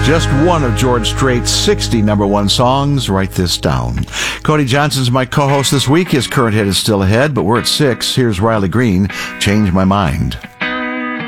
just one of George Strait's 60 number one songs. Write this down. Cody Johnson's my co-host this week. His current hit is still ahead, but we're at 6. Here's Riley Green, Change My Mind.